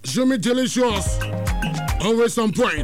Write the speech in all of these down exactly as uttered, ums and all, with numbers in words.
Jimmy Delicious, always on point.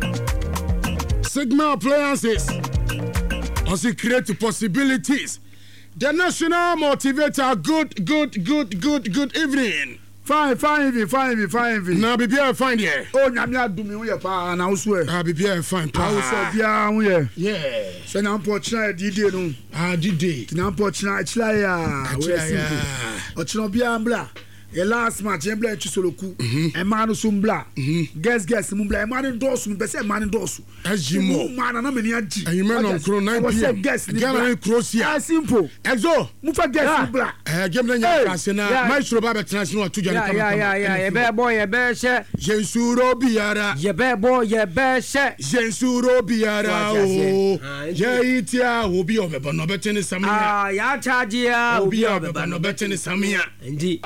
Sigma Appliances, also create possibilities. The national motivator, good, good, good, good, good evening. Fine, fine, fine, fine. Now, be here, fine here. Oh, Namia do me, we are pa, and I swear. I'll be here, fine, pa. I was yeah, we yeah. So now, Pochina, did you know? Ah, did they? Now, Pochina, it's like, ah, we are simple. Ochino bla. The last match, I'm playing Chisoloku, a man of Sumbla. Guess, guess, Mumbla, a man in Dawson, but a man in Dawson. As you know, man, and I'm in Yaji. And you man on Crow nine P M. Guess, Galley Crossia. Simple. Exo, Mufa guess, Black. I give them your Casina, my Shrubaba Transnational to Jan. Yeah, yeah, yeah, a bad boy, a bear share. Jensuro Biara, ye bad boy, ye bear share. Jensuro Biara, Jaitia will be over, but no better than Samia. Ah, Yatajia will be over, but no better than Samia. Indeed.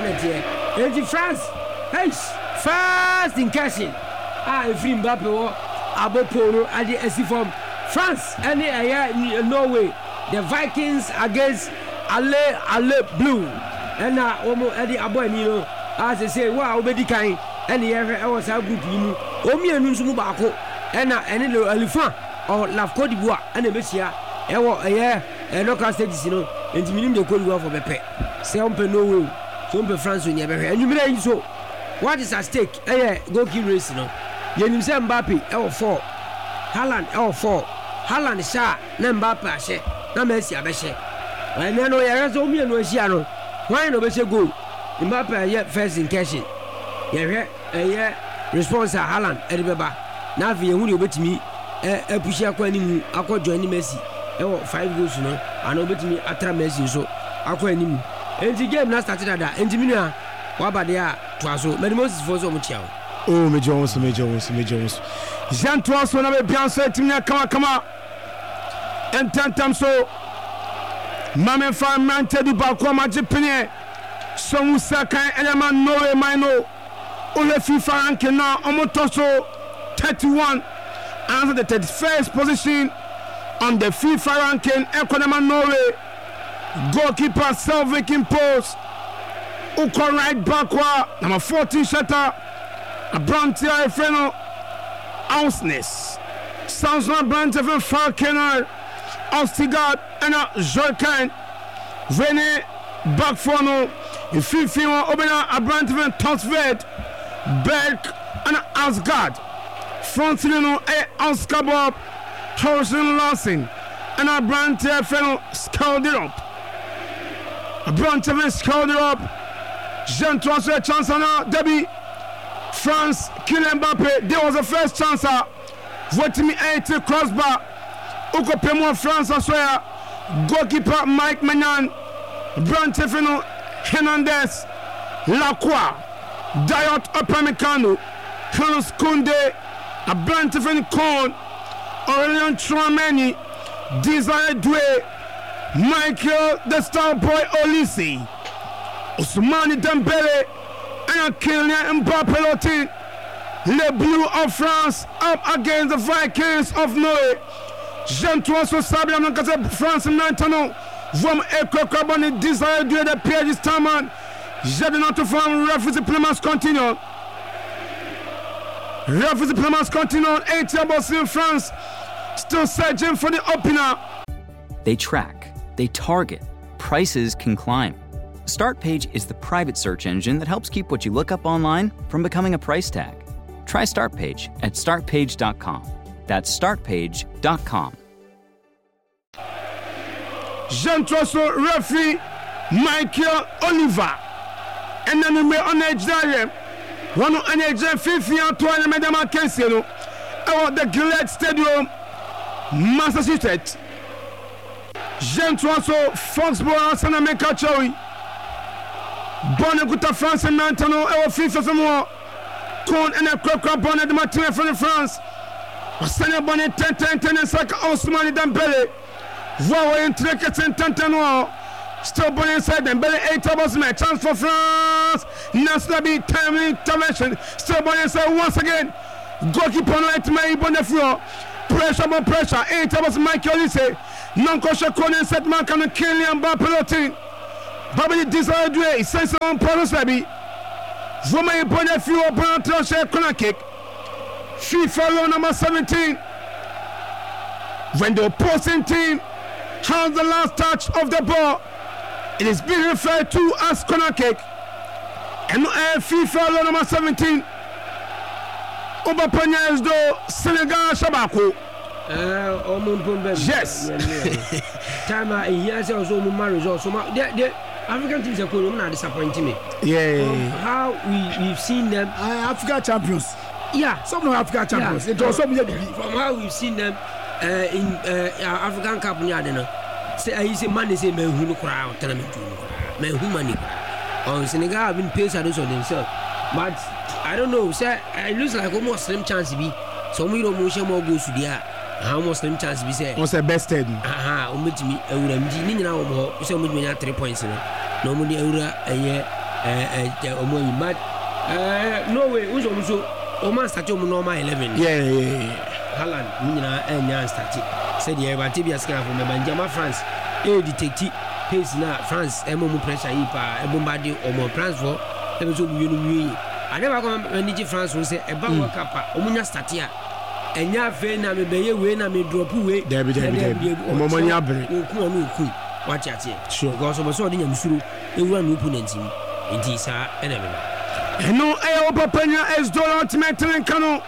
Enti France, hey, fast in cashing. Ah, free Mbappe or Aboporo at the S C form. France, any area Norway. The Vikings against Ale Ale Blue. And now, Omo Eddie Aboy, as they say, wow, Betty Kind, and the area was a good you. Omi and Nusumubako, and any little elephant or La Cote d'Ivoire, and the Bessia, Ewa, a year, and no castles, you know, and to me, the Cote d'Ivoire for the pet. Say, Norway. Some France will never hear. And you may so. What is at stake? Eh, go keep racing. Yenim say Mbappe, L four. Haaland, L four. Haaland, Sha, Mbappe, Ashe. Na Messi, Abeshe. And then, no, I told me no Siano. Why no Beshe go? Mbappe, yet first in cashing. Yeah, yeah, response at Haaland, Edibaba. Now, if you will bet me, a push up when you are joining Messi. Oh, five goals, you know. I know bet me at Messi, so I call him. And the game now started at that. And the minute, what about there? Twaso, many most for so much. Oh, me Jones, me Jones, me Jones. Jean Twaso, na be Beyonce, Timina, come come out. And ten times so. Mame fan man tell you about come at Japan. So Musaka and man no way, my no. Ole FIFA ranking now, Omotoso thirty-one. And the thirty-first position on the FIFA ranking, Economy Norway. Goalkeeper Selvik in post. Uko right backward. Number fourteen shutter. A Brantia Freno. Ounceness. Sounds like Brantia from Falconer. Ostigard and a Jorkan. Rene Backfono. If you feel open a Brantia from Tosved. Berg and Asgard. Frontino a Oscar Bob. Torsen Larsen. And a Brantia Freno scalded up. A branch of his shoulder up. Jean transfer chance now. Debbie France kill Mbappe. There was a first chance. Vote me eight crossbar. Uko Pemo France as well. Goalkeeper Mike Manan. Branch of Hernandez. Lacroix. Diot Upamecano. Carlos Kunde. A branch of Corn. Aurelian Chouameni. Desire Dwe. Michael, the star boy Olise, Ousmane Dembele, and Kylian Mbappe. Le Blue of France up against the Vikings of Norway. Jean-François Sabian and France maintenant vont écouter comme désir de la pierre du Staman. J'ai de notre femme refuse Plymouth continue. Refuse Plymouth continue. eighteen balls in France, still searching for the opener. They track. They target. Prices can climb. StartPage is the private search engine that helps keep what you look up online from becoming a price tag. Try StartPage at start page dot com. That's start page dot com. Jean Trosso, referee Michael Oliver. And then we may on edge there. One on edge, fifty and twenty, Madame Kensino. Our the Gillette Stadium, Massachusetts. Jean Trosso, Foxborough, Sanameka Chowi. Bonne France and Mantano, our FIFA some more. Corn and a crop bonnet, the material from France. Sanya bonnet, ten ten ten, and Saka Ousmane Dembele. Wow, in Trekets and Tantano. Still born inside them. Belly eight hours match. Chance for France. Nasnabi timely intervention. Still born inside once again. Goalkeeper right my on the floor. Pressure on pressure. Eight hours Michael Olise. Non-kosher corner set man can kill him by peloton. Probably desired way. Sense on Paris Sabi. Voma Iponya few open to corner kick. FIFA law number seventeen. When the opposing team has the last touch of the ball, it is being referred to as corner kick. And uh, FIFA law number seventeen. Obaponya is do Senegal Shabako. Uh, yes. Time I hear also marriage also. The African teams are cool, not disappointing me. Yeah. Um, how we we've seen them. Uh, Africa champions. Yeah. Some of Africa champions. Yeah. It was some from how we've seen them uh, in uh, African Cup. Say I say man they say men who look around, tell me to men who money. On Senegal have been paid those of themselves, but I don't know. Say it looks like almost slim chance to be. Some we don't motion more goes to the how much slim chance be say. What's the best head? Aha, umeti mi ewura mji ni nyina omo. You say umeti mi na three points no. No mo di ewura eye eh eh omo yi but eh no way. Uzo uzo omo start omo normal eleven. Yeah yeah yeah. Haaland ni nyina enya start. Said ye ba tibia scan for me banjama France. E detect pace na France e mo pressure yi pa e bombardé omo France for e be so bi no wi. Ade ba ko manage France wo say e ba World Cup omo nya start ya. Enya fe na me beye we na me drop we Debi debi debi omomo nya bre oku onu oku watch ate sure because obo so de nyamsuru ewura no opponent mi enti sa ena me eno e Obaponya is dollar ultimate kano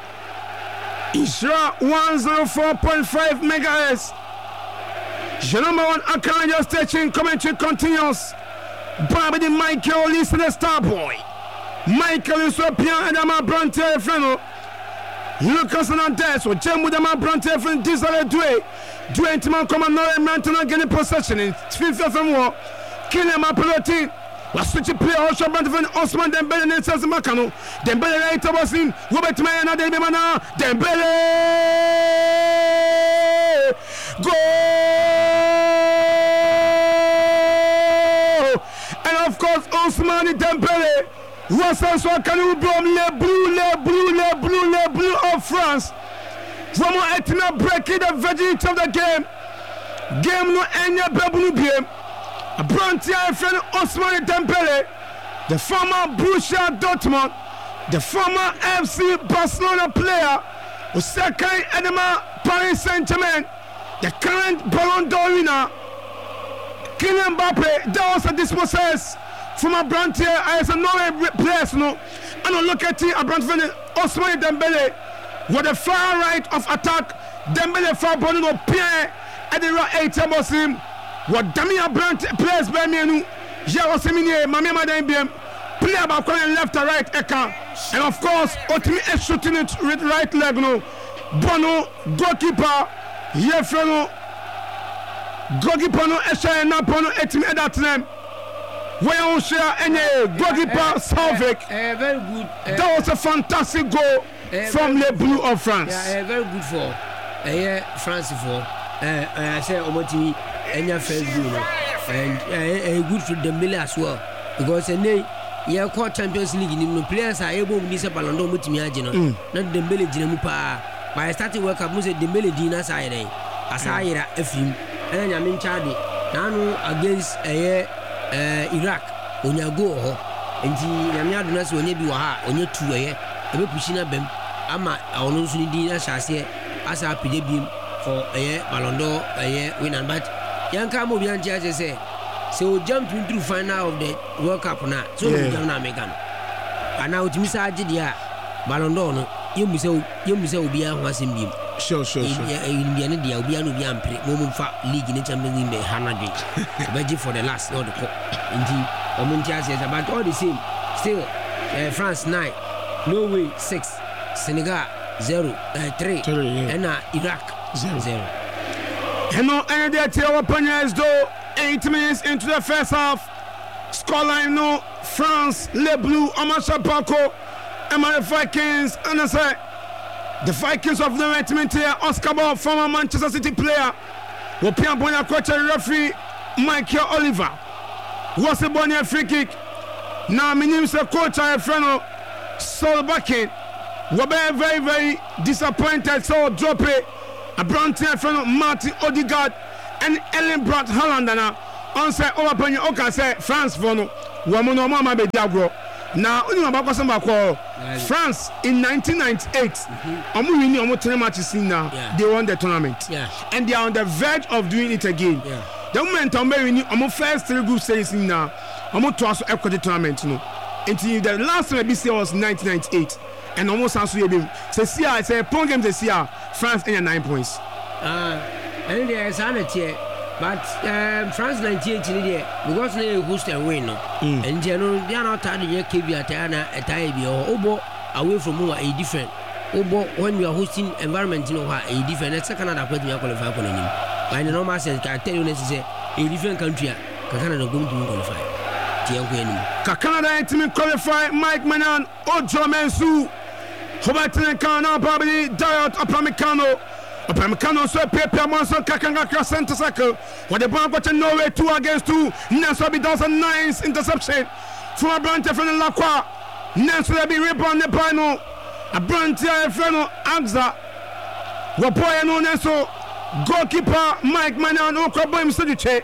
Isra one oh four point five megahertz. The number one Akanya station commentary continues. Bobby the Michael is the star boy. Michael is up here and I'm a Bronte Freno. Lucas Hernandez or Jem with my Bronte from Disale Dway. Dwayne Timon come and now Manton getting possession in fifth of war. Kill him up team. Was switch play also Brandon Osman Dembele and says Makano. Dembele later was in Robert Mayana Dembele. Dembele go. And of course Osman Dembele was also a canoe bomb le blue le blue le blue le blue of France. Romo Etina breaking the verdict of the game. Game no enya bebu game. A Brontier friend Osman Dembele, the former Borussia Dortmund, the former F C Barcelona player, who second Edema Paris Saint-Germain, the current Ballon d'Or winner, Kylian Mbappe, that was a dispossess from a Brontier as a Norway player, no, and look at it, a Brontier Osman Dembele, with the far right of attack, Dembele far ball no Pierre, at the right eight Muslim. What Damia Brant plays by me and Jawa Semini, Mamma Madame B M, play about calling left or right, Eka, and of course, Otimi is shooting it with right leg. No, Bono, goalkeeper, Yefreno, goalkeeper, no, Esha, and Napono, Etimi at that time. Where on share any goalkeeper, Salvik. Very good. Uh, that was a fantastic goal uh, from Le Bleu of France. Yeah, uh, very good for uh, yeah, France for. Uh, I say, Omotimi. Enya first goal and uh, uh, good for Dembele as well because uh, they yeah call Champions League ni players are able to say Ballon d'Or mutimi age no na Dembele gina mu pa by starting World Cup mu say Dembele di na say dey asayira afim enya me nchade na no against uh, uh, Iraq onya go ho enti nyame ado na say onya bi wa ha onya tu eh ebe pushi na bem ama ono nso ni di na hyase asa apide biem for eh Ballon d'Or eh winner but Yanka mo bian jaje say so jump into final of the World Cup na so yeah. Jump na Megan and now to misa age dia Ballon d'Or no yemu say yemu say obi an ho asem biem sure sure sure in dia ne dia obi an obi an pre mo mo fa league ne Champions League be hanadwe beji for the last no the cup indeed omunti ase but all the same still uh, France nine Norway six Senegal zero uh, three yeah. and uh, Iraq zero zero. Hello, and the Obaponya is though eight minutes into the first half. Scoreline no France, Le Bleu, Amasha Paco, and my Vikings, and I say the Vikings of the regiment here, Oscar Ball, former Manchester City player, Wopian Bonia coach and referee Michael Oliver. Was a Bonia free kick. Now, my name is the coach and friend Saul Bakin. We're very, very disappointed, so drop it. A Brontier friend Martin Odegaard and Ellen Brot Holland. On say Obaponya Oka say France for no. Wamuno Mama be diagro. Now, only about Kosambako, France in nineteen ninety-eight, Omu winning almost three matches in now. Yeah. They won the tournament. Yeah. And they are on the verge of doing it again. Yeah. The moment I'm winning, I'm first three group stages in now. I'm to also equal the tournament. You know. Until the last time I B C was nineteen ninety-eight. And almost as we have so see, I say, point game this year, France in nine points. Uh, and there's another. But um, France ninety-eight because they host and win. Mm. And you know, they are not tired of K B at a time or away from who are a different. Obo when we are hosting environment, you know, a different. That's a Canada place we are qualified for. By the normal sense, I tell you, necessary a different country. Canada going to qualify. Canada to qualify. Mike Manan, Ojo Mensu, Roberto Cano, probably Diot Upamecano. Upamecano so Pepe Monson Kakanga center circle. What the ball got to Norway two against two. Nancy does a nice interception from a branch from the Lacroix. Nancy will be rebound the final. A branch from Agza. Wapoya no Nancy. Goalkeeper Mike Manan Okaboy Msadiche.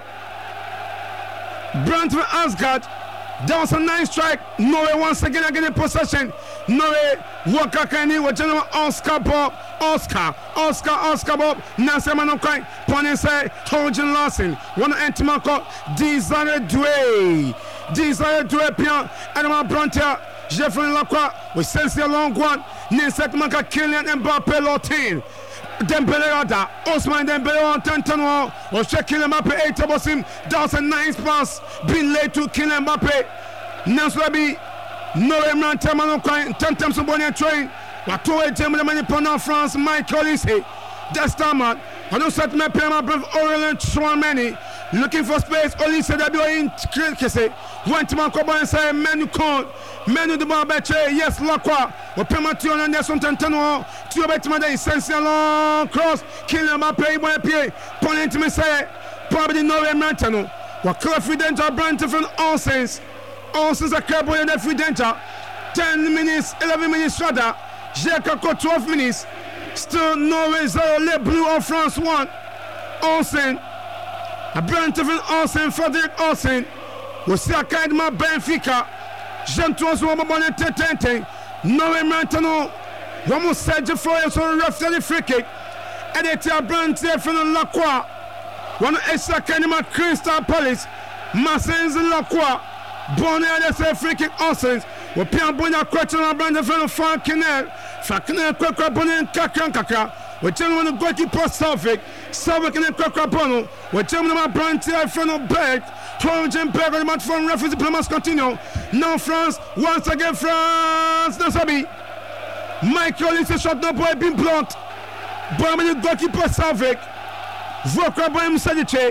Branch from Asgard. That was a nice strike. Norway once again again in possession. Norway Walker Kenny with General Oscar Bob. Oscar, Oscar, Oscar Bob. Nancy Manokai. Ponese, Trojan Larson. One Antimako. Desire Dway. Desire Dway Pian. Adama Brantia. Jeffrey Lacroix. With Sensia Long one. Ninsek Maka Kylian Mbappe Lotin. Dembele Rada, Osman Dembele on Tantanwa, was checking Mbappe eight of him. That's a nice pass, being late to kill Mbappe. Nanswabi, no Emran Tamano, Tantam Sobonia train, Watoe Germany Pona France, Michael Olise, that's Tamat. I don't set my Pema Brave Orient Schwanmani, looking for space. Olise that you're in Kese, went to Mancoba and say, Menu Con, Menu de Barbeche, yes, Lacroix, or Pematio and Nelson Tantano, two Betmada, essential long cross, killing my pay, my pay, Poning to me say, probably no Mantano, what confidential brand from all sense, all sense a carbon and every danger, ten minutes, eleven minutes shorter, Jacques twelve minutes, still Norway zero, Le Blue of France one, Olsen, a brand from Olsen, Frederick Olsen, was still kind of my Benfica. Jean Tours were born in Tente. Norway Mantano. One more Sergio Flores on the referee free kick. And it's a brand there from the Lacroix. One extra kind of Crystal Palace. Massens Lacroix. Born at the free kick Austin. We Pierre Bona question on brand from the Far Canal. Far Canal Quacker Bonin Kakan Kaka. We tell them the goalkeeper Salvic. Salvic and Quacker Bono. We tell them my brand there from the back. Trojan Berger match from referee diplomas continue. Now France, once again France. Nasabi. Michael Olise shot no boy being blocked. Bomb goalkeeper Salvic. Vokra boy Msadiche.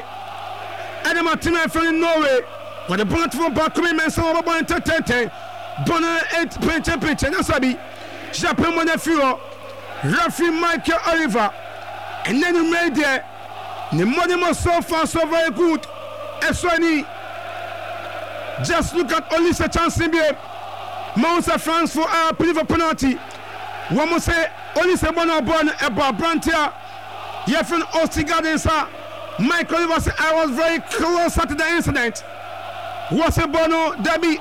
Adam Martina from Norway. When the bullet from back coming men some over in Tete. Bonner eight pinch and pinch. Nasabi. Japan Monefio. Referee Michael Oliver. And then you made there. The money was so far so very good. Eswani, just look at Olise chance in here. Moussa France for a uh, penalty. One more say Olise Bono born about Brantia. Here from Ostigard sir. Michael Oliver said I was very close at the incident. Was a Bono Debbie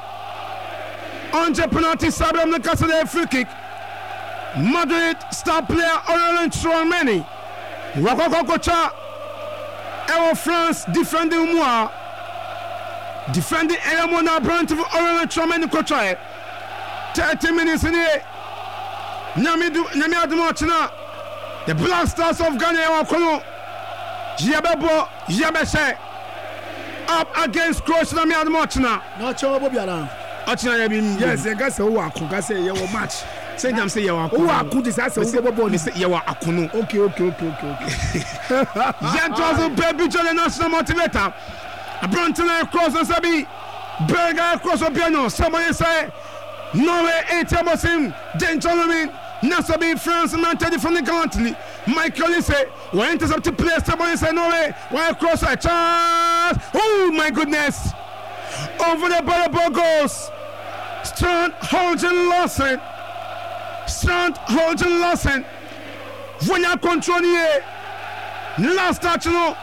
on the penalty Sabram the Castle free kick. Madrid star player Aurelien Chouameni. Wakoko Kocha. Our France defending moi. Defending Elamona Brandt of Orange Chaman Kocha. thirty minutes in here. Namidu Namiadumachina. The Black Stars of Ghana Wakono. Jababo Jabese. Up against Croatia Namiadumachina. Not sure what you're yes, I guess a walk. I say you match. Say them say you are who are good is as a say you are Akuno. Okay, okay, okay, okay, okay. Jan Johnson, baby, John, national motivator. A Branton across and Sabi, Berger across the piano. Somebody say, Norway, eight was him, then Solomon, Nasabi, France, and Manted from the country. Michael Olise, why intercept to play? Somebody say, Norway, why across a chance? Oh my goodness! Over the ball goes. Strand Holden Lawson. Strand Holden Lawson. When you control here, last touch no.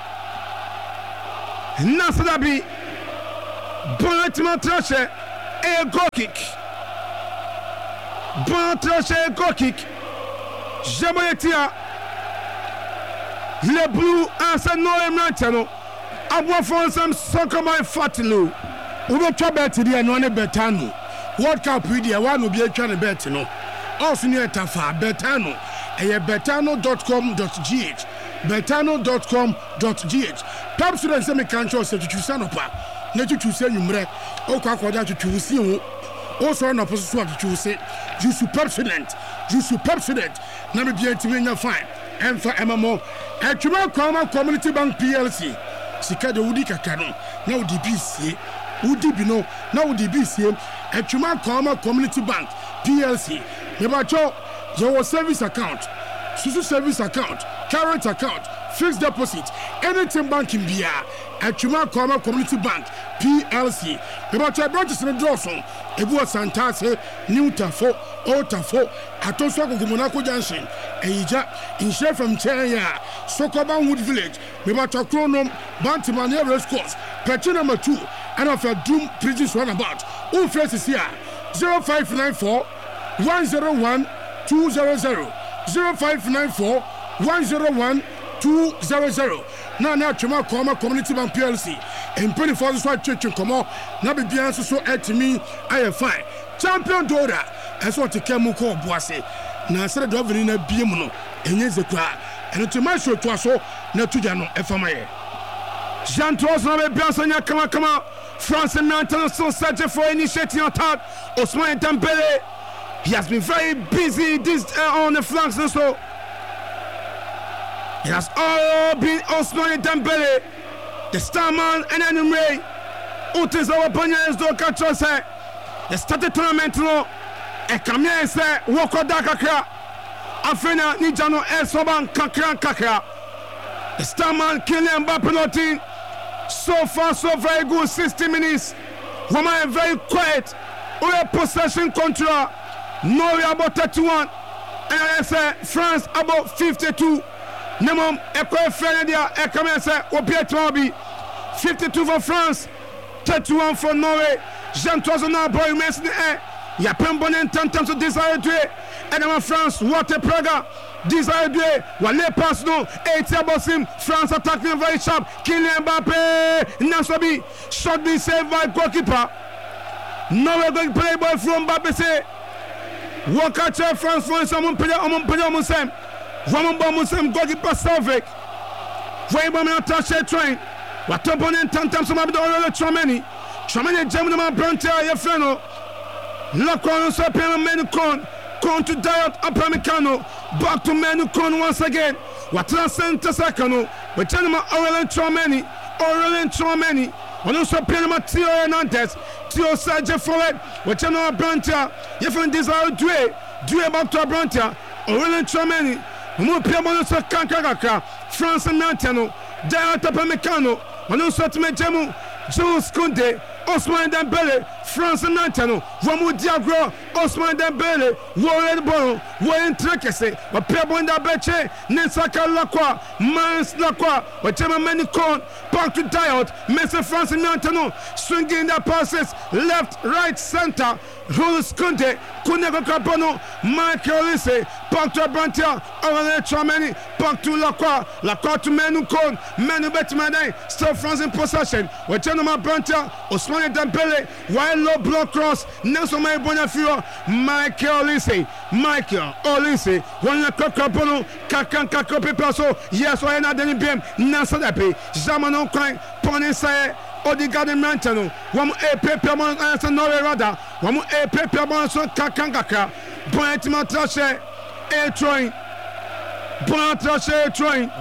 Nasadabi. Bullet Matrashe. A goal kick. Bon traché goal kick. Jamonetia. Le blue answer no emrantano. Abwa fonsam Sokoman Fatilo. Ubo twa bet dia no ne betano. World Cup dia wa no bi atwa ne bet no. Also ne tafa betano. Eye betano dot com dot g h. betano dot com dot g h. Top students say me kan show say twusa no pa. Na twusa nwumre. O kwa kwa da twusi ho. O so na poso so twusi. You super student. You super student. Na me bi antimi nya fine. Emfa emamo. Atwuma Kwama Community Bank P L C. Sika de wudi kaka no. Na wudi bi sie. Wudi bi no. Na wudi bi sie. Atwuma Kwama Community Bank P L C. Yebacho your service account. Susu service account, current account, fixed deposit, anything banking via Atwuma Kwama Community Bank P L C. About your branches in the Dawson, Ebu Santase, New Tafo, Old Tafo, Atoso Gumunako Junction, Eija, in share from Chenya, Sokoban Wood Village, about your Chronom, Bantimania Race Course, Petty number two, and of a Doom Bridges runabout. Who faces here? zero five nine four one zero one two zero zero. zero five nine four one zero one two zero zero. Now, now, Atwuma Kwama Community Bank P L C. And twenty four is what church and come on. Now, be beyond so at me. I am fine. Champion Dora. As what the Kamuko Boise. Now, I said, Doverina Biamuno. And yes, the cry. And to my show to us all. Not to Jano F M I. Jean Trossel, Biansonia, come on, come on. France and Mountain so searching for initiating attack. Ousmane Dembele. He has been very busy this uh, on the flanks and so it has all been Ousmane Dembele, the star man and enemy. Utis our opponents do catch us. The started tournament no. E kamia se woko da kakra. Afena Nijano El Soban kakra kakra. The star man Kylian Mbappé. So far so very good sixty minutes. Woman very quiet. We possession control. Norway about thirty-one, and I say France about fifty-two. Nemom Eko Fenedia Ekame say Obietwabi fifty-two for France, thirty-one for Norway. Jean Trossel now boy remains in the air. Yapem Bonen ten times to desire to it. And then France what a Praga desire to it. Wale pass no eighty about him. France attacking very sharp. Kylian Mbappé Nasobi shot be saved by goalkeeper. Norway going play ball from Mbappé say. Walker chair France for someone play on Pedro Musem. Roman Musem goalkeeper Salvik. Wayne not touch a train. What opponent ten times some of the other Tromani. Tromani Gemini Brantia Yafreno. Lacron Sapien Menukon. Con to Diot Upamecano. Back to Menukon once again. What center Sacano. With Genema Aurelien Tromani. Aurelien Tromani. On also Panama Tio Hernandez. Tio Sergio forward. With Genema Brantia. Yafran desire Due. Due back to Brantia. Aurelien Tromani. Mo Piamono Kankaka. France and Nantano. Diot Upamecano. On also Timejemu. Jules Koundé. Ousmane Dembele, France and Nantano, Ramou Diagro, Ousmane Dembele, Warren Bono, Warren Trekese, but Pebonda Beche, Nensaka Lacroix, Mans Lacroix, but Gemma Menicon, back to Diot, Messi France and Nantano, swinging the passes, left, right, center, Jules Koundé, Kunego Capono, Michael Olise, back to Abantia, Aurelien Tchouameni, back to Lacroix, Lacroix to Menukon, Menu Betmane, still France in possession, with Genoma Abantia, Ousmane Dembele, while low block cross, Nelson May Bonafio, Michael Olise, Michael Olise, one la Capono, Kakan Kakope Paso, yes, or another than Bim, Nasadepe, Zamanon Crank, Ponisae. Odigade Mantano, one a paper man answer Norway rather, one a paper man so Kakangaka, Bonatima Trashe, a train, Bonatrashe a train,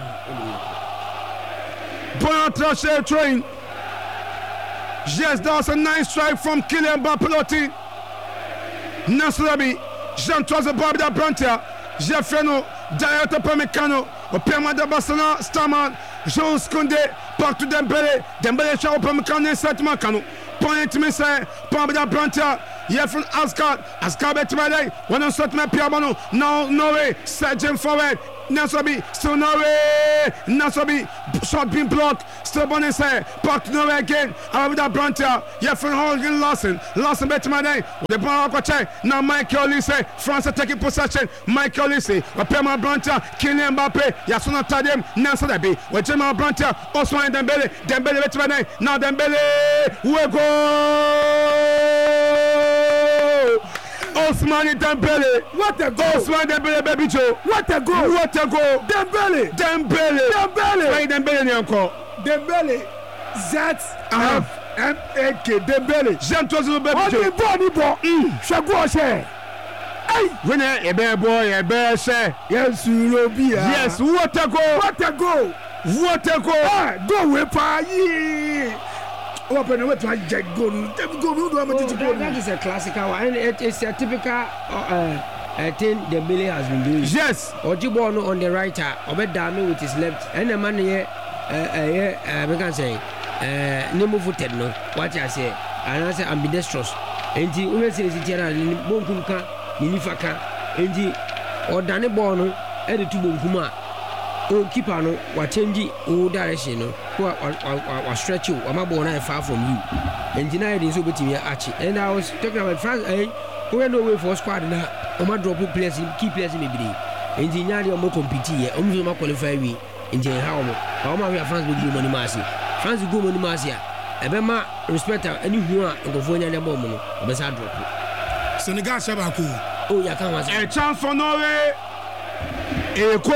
Bonatrashe a train. Yes, that was a nice strike from Kylian Mbappé. Nasrabi, Jean Trossel Barbida Brantia, Jeffreno, Diot Upamecano, Opema de Barcelona, Starman, Jules Koundé, back to Dembele, Dembele shall Upamecano, Set Macano, point to me say, Barbida Brantia, Yefun Ascard. Ascard between one on Sutton Piabano. No, Norway, surging forward. Nasobi, still Norway. Nasobi, shot being blocked. Still Bonese. Back to Norway again. Out with that Brantia. Yefun Holgen Larson. Larson between the ball. Now Michael Olise. France are taking possession. Michael Olise. Wapema Brantia. Kylian Mbappe. Yasuna Tadem. Nansa Debi. Wajema Brantia. Osman Dembele. Dembele between. Now Dembele. We go. Osman Dembele. What a goal. Osman Dembele, baby Joe. What a goal. What a goal. Dembele. Dembele. Dembele. Why Dembele Nyanko? Dembele. Z F M A K. Dembele. J'aime toi ce baby Joe. On est bon, on est bon. Je go cher. Hey. Winner, a bear boy, a bear share. Yes, you will be. Yes, what a goal. What a goal. What a goal. Ah, go with Paris. Open with my jack go. That is a classical one. It is a typical uh, uh, thing the Billy has been doing. Yes. Ojibono on the right, Obedame with his left, and the man here, uh, we can say, Nemo footed, no, what I say, and I say ambidextrous. And the U S A is general, Bonkunka, Ninifaka, and the or Danny Bono, and the two Bonkuma. O keeper no wa change o direction no wa wa stretch you am born far from you and deny this obetimi achi and I was talking about France eh we no way for squad na o ma drop players key players me bi and deny dey o mo compete here o mo qualify we and dey how mo o ma we France be go money mass France go money mass ya e be ma respect any hu a ngofo nya dey bomb no o be sa drop Senegal Shabako oh ya kan wa a chance for Norway Eko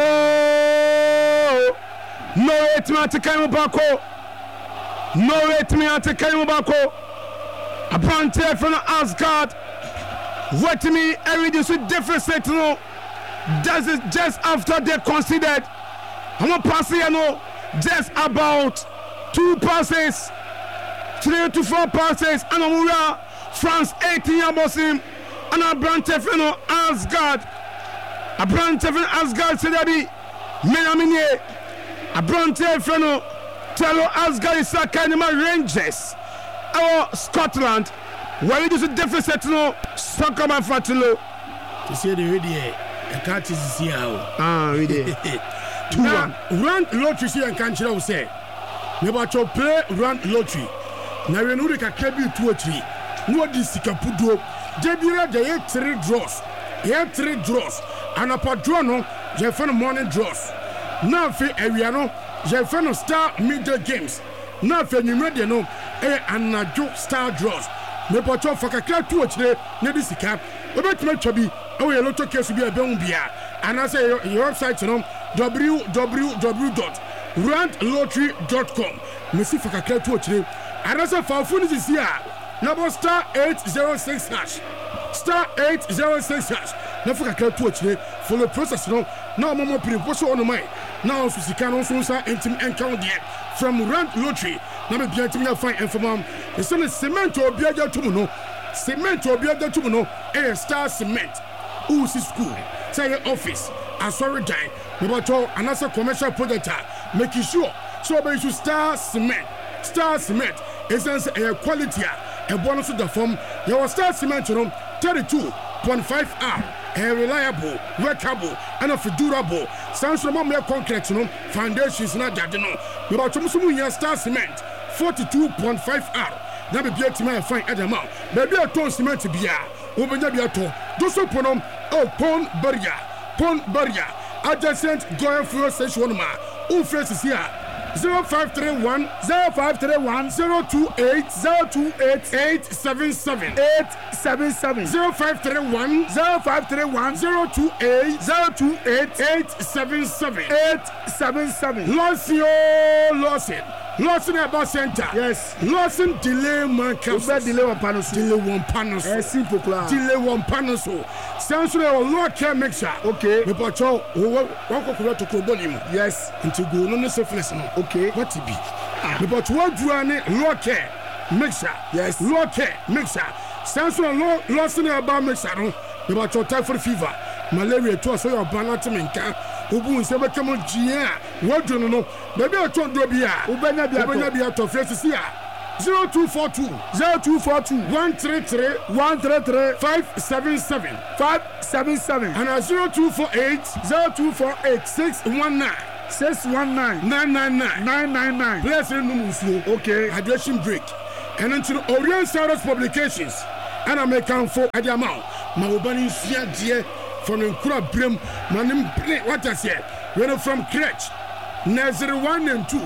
no wait me ate kan bako no wait me ate kan bako Abrante from Asgard what me every this deficit no does it just after they considered I'm passing you know just about two passes three to four passes and Amura France eighteen Abosim and Abrante from Asgard Abrante from Asgard Sedabi Menamine Abrante from Telo Asgard is a kind of Rangers our Scotland where it is a deficit no soccer man fatilo to see the radio I can't see how ah really two one run lottery see and can't you say never to play run lottery now we know the kakebi two or three no this kapudo debira dey three draws here three draws and a draw no je fẹ́ morning draws now fe area no je fẹ́ star middle games now fe numero no e anajo star draws me poto fa kakra tu ochire na di sika obetuma twa bi e we lotto case bi e be hu bia and I say your website no w w w dot rand lottery dot com me si fa kakra tu ochire and I say fa phone is here number star eight zero six hash star eight zero six hash na fuka ka tu ochire follow process no na omo mo pre poso on my na so sika no so sa entim encounter there from Rand Lottery na me bia tim na fine information e so cement obi aja tumu no cement obi aja tumu no e star cement u si school say your office asori dan me boto another commercial project making sure so be you star cement star cement essence a quality a bonus to the form your star cement no thirty-two point five hour and reliable, workable, and of durable. Sounds from more concrete, no foundations not that no. About Musumu star cement, forty-two point five hour. That be a team I find at the mouth. Maybe a ton cement to be a open Yabiato. Do so ponom, oh, pon barrier, pon barrier, adjacent going fuel station ma. Who faces here? Zero five three one zero five three one zero two eight zero two eight eight seven seven eight seven seven zero five three one zero five three one zero two eight zero two eight eight seven seven eight seven seven. Losio Lawson Lawson about center. Yes. Lawson delay man campus. Delay one panel. Delay one panel. Eh, simple class. Delay one panel. Sounds like a lot can mixture. Okay. Me pacho. What what could to Kobolim? Yes. Into go no surface no. Okay. What to be? Me pacho what do I need? Lot care mixture. Yes. Lot care mixture. Sounds like Lawson about mixture no. Me pacho typhoid fever, malaria to so your banana menka. Obu se be kemo gia. What do no? Baby I told you bia. Ubenya bia. Ubenya bia to face here. zero two four two zero two four two one three three one three three five seven seven five seven seven and a zero two four eight zero two four eight six one nine six one nine nine nine nine nine nine nine. Players in Numusu. Okay. Hydration break. And into the Orient Cyrus publications. And I make count for at the amount. Maubani Sia dear from the Kura Brim. Manim what I said. We're from Kretch. Nazir one and two.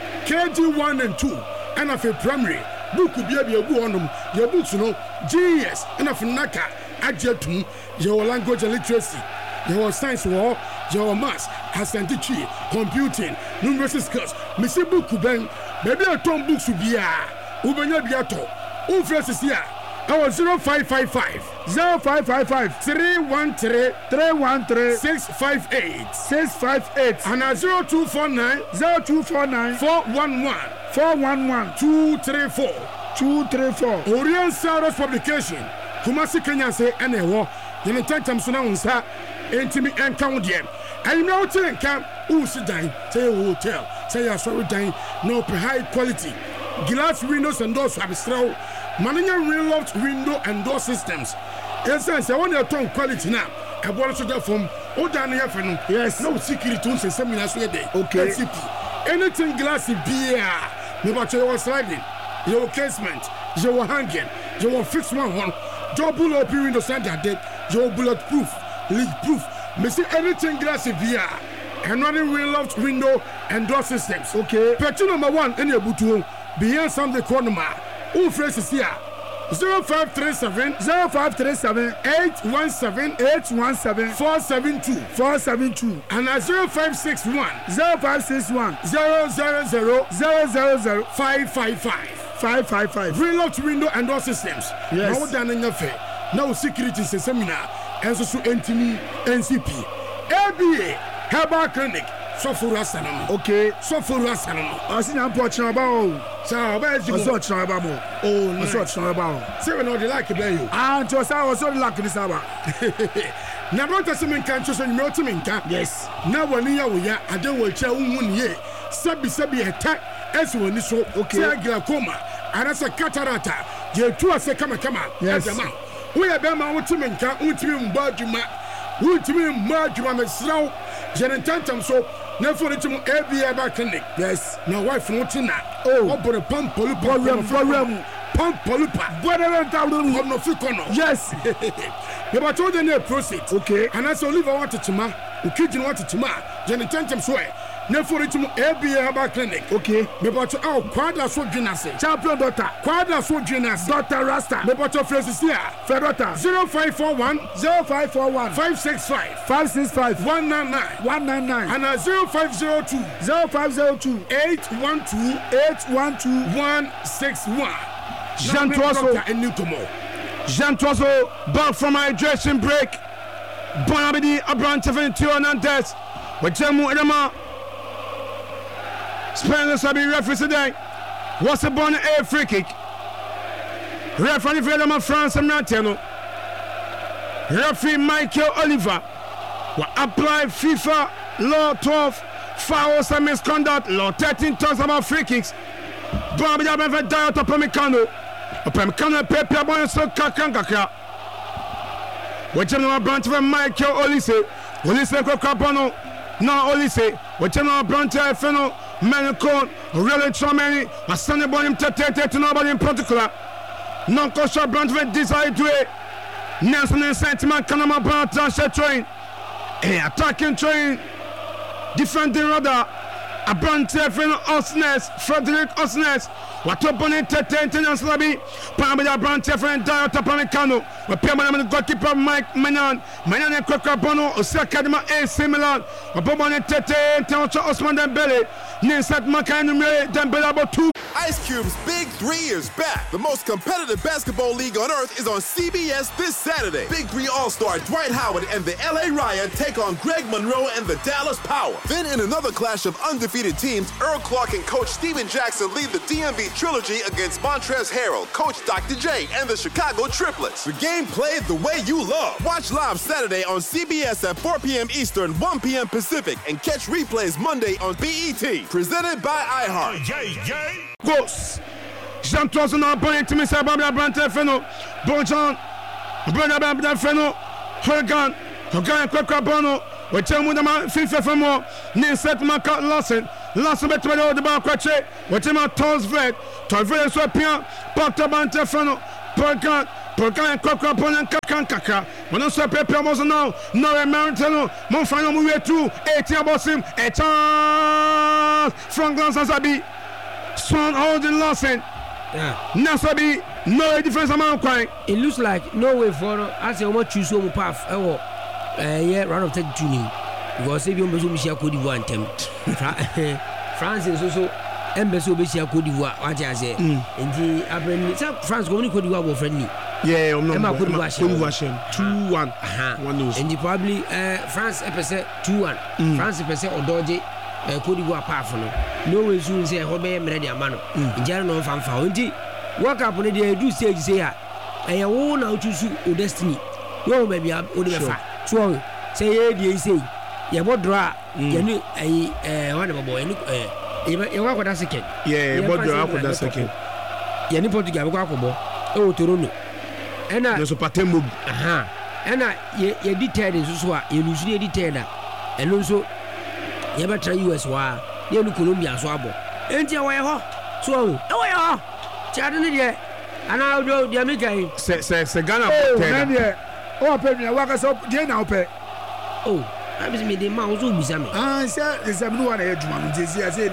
K G one and two. And of a primary. Book could be a good on them. Your books, you know. G S. And of Naka. Adjetum. Your language and literacy. Your science war. Your maths. Asantichi. Computing. Numerous skills. Missy book ben. Maybe a ton books would be a. Ubenya Biato. Ufres here. Our zero five five five zero five five five three one three three one three six five eight six five eight and a zero two four nine zero two four nine four one one four one one two three four two three four. Orient Cyrus publication. Kumasi Kenya say ene wo. Yene tantam so na unsa entimi enka wo de. And now to enka who sit down say hotel say ya sorry down no high quality glass windows and doors abstract. Managing real loft window and door systems. Yes, I want your tone quality now. I want to get from Odania Fenu. Yes, no security tools and seminars where they okay. Anything glassy beer. Never tell you sliding. Your casement, your hanging, your fixed one one. Your bullet window center dead. Your bulletproof, leak proof. Missing anything glassy beer. And running real loft window and door systems. Okay. Petty number one in your bootu. Beyond Sunday corner. Who phrases here? Zero five three seven zero five three seven eight one seven eight one seven four seven two four seven two and a zero five six one zero five six one zero zero zero zero zero zero five five five five five five. Relocked window and door systems. Yes. Now done in your fair. Now security seminar and so N T M N C P A B A Herbal Clinic. So for Rasanam. Okay. So for Rasanam. I see I'm watching about. So where's you watching about more? Oh, no. I watching about. Seven or the like about you. Ah, to us, I was so lucky this hour. Now, what does it can't just in Motiminka? Yes. Now, when you are, I don't will tell one year. Sabi Sabi attack as when you so okay. Glaucoma and as a catarata. You two are say, come on, come on. Yes. We are Bama Motiminka, Utimin Bajuma, Utimin Bajuma, Slow, Janitantam so. Now for the A B A clinic. Yes. Now wife Motina. Oh, what but a pump polypa problem problem pump polypa. What are you no fikono? Yes. You but told them proceed. Okay. And as Oliver wanted to ma, who kitchen wanted to ma, Jenny Tantam swear. Now for the A B A clinic. Okay. Me but oh quadra so genasi. Champion daughter. Quadra so genasi. Doctor Rasta. Me but your phrases here. Fair daughter. Zero five four one zero five four one five six five five six five one nine nine one nine nine and a zero five zero two zero five zero two eight one two eight one two one six one. Jean Toiso and Newcomo. Jean Toiso back from my dressing break. Bonabidi Abran seventy-two Nantes. With Jemu Edema. Spanish Sabi referee today. What's a born a free kick? Referee Vedama France and Martino. Referee Michael Oliver will apply FIFA law twelve fouls and misconduct law thirteen talks about free kicks. Bobby Abba died of Pamicano. Pamicano Pepe Boy so Kakanka. Whichever branch of Michael Olise, Olise Cocapono, no Olise, whichever branch of Feno. Menicon, really so many, a Sunday morning to nobody in particular. Non kosher branch with decide to it. Nelson and Sentiment Kanama Brand transfer train. A attacking train. Defending rather. A branch from Osnes, Frederick Osnes. What up on it, Tenant Slabi. Pamela branch from Dial Tapanicano. But permanent goalkeeper Mike Manan. Manan and Cocabono, Osakadama A. Similar. Wapomone Tete, Tancha Osman Dembele. Ninsat Makan Dembele two. Ice Cube's Big Three is back. The most competitive basketball league on earth is on C B S this Saturday. Big Three All-Star Dwight Howard and the L A Riot take on Greg Monroe and the Dallas Power. Then in another clash of undefeated teams, Earl Clark and Coach Steven Jackson lead the D M V Trilogy against Montrezl Harrell, Coach Doctor J, and the Chicago Triplets. The game played the way you love. Watch live Saturday on C B S at four p.m. Eastern, one p.m. Pacific, and catch replays Monday on B E T. Presented by iHeart. Goes Jean Tosso na opponent to me say Babla Brante Feno. Bonjon. Brother Babla Feno. Hogan. Hogan Kwekwa Bono. We tell mu dama fifa famo. Ni set man cut Lawson. Lawson bet me the ball kwache. We tell ma Tonsved. Tonsved so pian. Porto Brante Feno. Hogan. Hogan Kwekwa Bono kakan kaka. Wono so pepe mo so now. No Americano. Mon fan mo we through. eighteen bosim. A chance. Frank Lansabi. Swan holding Lawson. Yeah. Nasabi, no difference amount crying. It looks like no way for as a woman choose one path. Oh, yeah, round of thirty-two. Because if you want to be a Cote d'Ivoire attempt, France is also embassy will be a Cote d'Ivoire. What I say, and the Abren, France only Cote d'Ivoire were friendly. Yeah, I'm not Cote d'Ivoire. two one. One news. And the probably France episode two one. France episode or Dodge. Cote d'Ivoire apart from no way soon say Hobby Medi Amano. In general, fan found it. Work up on the do stage say, I won't out to suit or destiny. No, maybe I'm only a fact. So, say, ye say, you what draw, you knew a wonderful boy. You walk with a second. Yeah, what draw with a second. You need to get a walkable. Oh, Toronto. And I was a patembo. Aha. And I, ye detailed is what you usually detailed. And also, you better try U S wa you look Colombia so abo enti away ho so away ho chadu ni de ana do de America se se se Ghana oh na de o pe mi wa ka so de na o pe oh I be me de ma o so bisa me ah se se me no wa na e djuma no je se say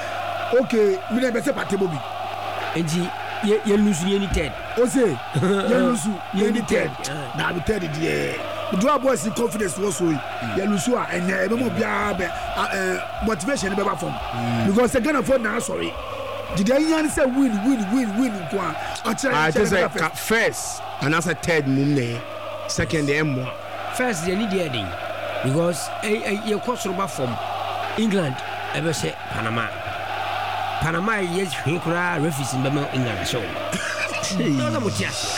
okay me na be se patebo bi enti ye ye lusu ye ni ted o say ye lusu ye ni ted na be ted de do abo si confidence was so ya lusu a enye ebe mo bia be motivation be ba from because the Ghana for na sorry did they yan say win win win win ko a I just say first and as a third mum ne second em one first they need the heading because e e cross over from England ebe say Panama Panama yes he kura referees in England show no no motia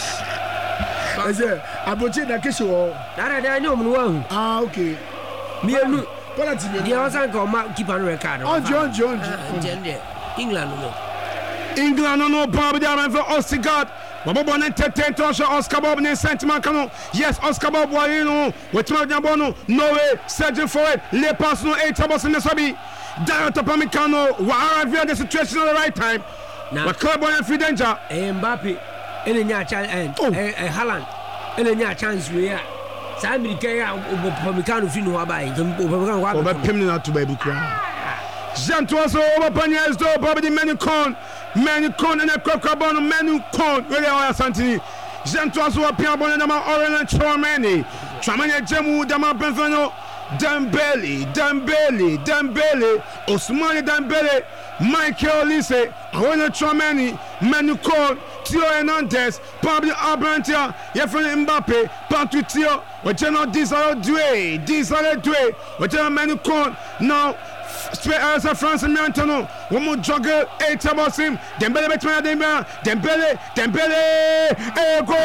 I say, Aboche na kesho o. Nara da ni omnu wa. Ah, okay. Me enu. Penalty me. Dia wasan ka ma keep an record. Onje onje onje. England no. England no Bob there for Ostigard. Bobo bon entertain to Oscar Bob ne sentiment kanu. Yes, Oscar Bob wa you know. What ma dia bono. No way. Searching for it. Les passes no eight boss in the sabi. Down to Pamecano. Wa arrive the situation at the right time. Now, club on free danger. Mbappe. Ene nya chance eh eh Haaland ene nya chance we ya sa America ya Pamecano fi no wa bai Pamecano wa ba pem na to ba bu kra Jean Tosso over Panyes do Bobby Menicon Menicon and a crocabon Menicon really all Santini Jean Tosso wa pia bon na ma Orange Chomani Chomani Jemu Dama Benfano Dembele Dembele Dembele Ousmane Dembele Michael Olise Orange Chomani Menicon Theo Hernandez, Pablo Abrantia, Yefren Mbappe, Pantutio, Wachano Disalo Due, Disalo Due, Wachano Menicon, now straight as a France and Miantano, one more jogger, eight about him, Dembele Betmana Dembele, Dembele, Dembele, Ego!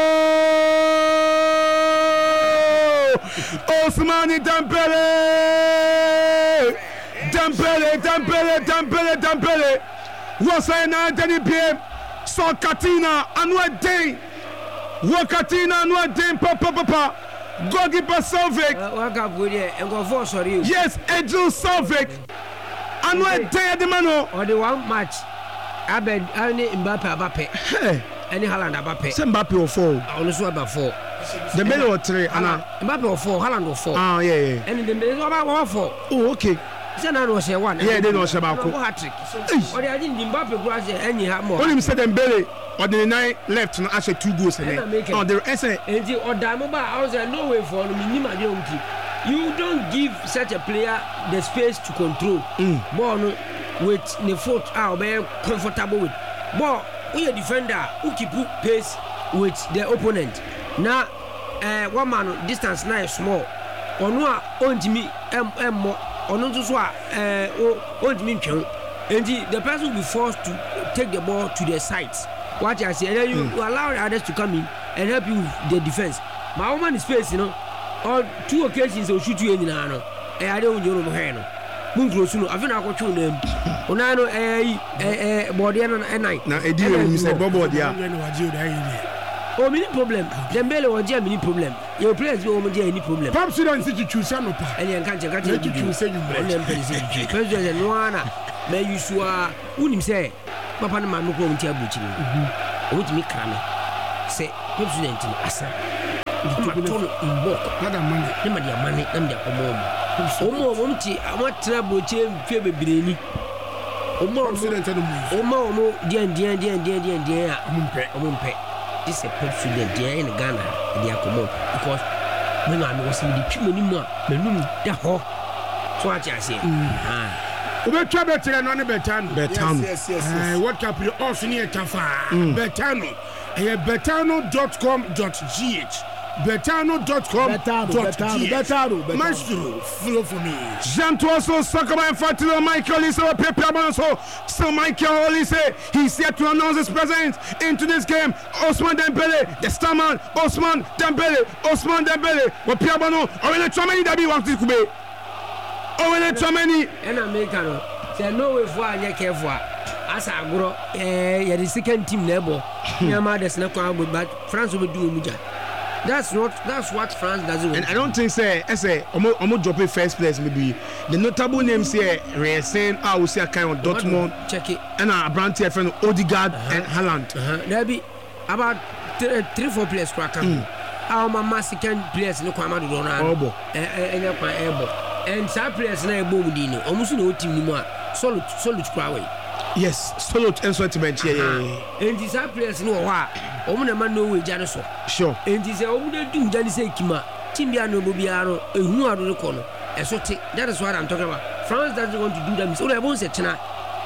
Ousmane Dembele! Dembele, Dembele, Dembele, Dembele! What's I now, Danny P M? So Katina anwa day Wakatina anwa day papa papa Goalkeeper Salvik waka bodi e go for sorry yes Edil Salvik anwa day the mano or the one match Abed any Mbappe abape hey any Haaland abape Mbappe or four only so about four the middle or three ana Mbappe or four Haaland or four ah yeah yeah and the middle about four oh okay say na no say one yeah they no say ba ko hat-trick or they didn't Mbappe go say any ha more only say Dembele or the nine left no actually two goals in there oh the essay and the order mo ba I was no way for me ma dey unki you don't give such a player the space to control mm. ball no with the foot out be comfortable with ball we a defender who keep pace with the opponent na eh one man distance na small onu a ontimi em em mo onu nso so a eh ontimi ntwen and the person will be forced to take the ball to the sides what I say and then you, mm. you allow others to come in and help you with the defense my woman is space you know on two occasions they will shoot you in the no eh I don't know no hair no mun close no afi na akɔtwe na mu ona no eh eh body na nine na edi we mi say bobo dia o mini problem Dembele o dia mini problem your players be o mo dia any problem pap students to choose no pa ele enka nche ka to choose say you break ele mpeli say you president no ana me yusua unim say papa na ma no ko mo tia buchi ni o mutimi krame say president ni asa ma tolo imbo nada money ni ma dia money na dia ko mo mo mo mti amatra buchi mfe bebreni omo president no mo omo omo dia dia dia dia dia dia omumpe omumpe this a president dia in Ghana dia come because me na me was in the twimani mu a menum da ho so a cha se ah obetwa betere no ne betano betano yes yes yes what cap the off near tafa betano e betano dot com dot g h betano dot com dot g h betano maestro flow for me Jean-Toi so Sakama Fatilo Michael Olise Pepe Abonso so Michael Olise he's here to announce his presence into this game. Ousmane Dembele the star man Ousmane Dembele Ousmane Dembele what Pepe Abono Owele Tchouameni dabi wakti kube Owele Tchouameni en America no say no way for anya careful asa agro eh ya the second team nebo nyama des na kwa but France will do muja. That's not. That's what France doesn't. And I don't think say, I say, omo omo drop it first place maybe. The notable names here, Racing, I will say a kind of Dortmund. Check it. And a brand here friend Odegaard uh-huh. and Haaland. Uh-huh. There be about three, three four players crack. Mm. Our mama second players no kwama do na. Obo. Eh eh eh kwa ebo. And some players na ebo mu di no. Omusu no team ni mu a solid solid crowd. Yes, solid and sentiment here. And these players no wa. Omo na man no we jane so. Sure. And this omo na do jane say kima. Team bia no bobiaro ehunu ado no ko no. Eso te. That is what I'm talking about. France doesn't want to do that. So they won't say china